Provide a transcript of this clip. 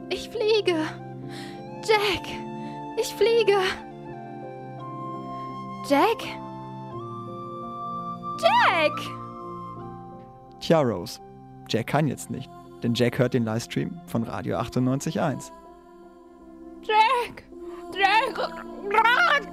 Ich fliege. Jack, ich fliege. Jack? Jack! Tja, Rose, Jack kann jetzt nicht, denn Jack hört den Livestream von Radio 98.1. Jack! Jack!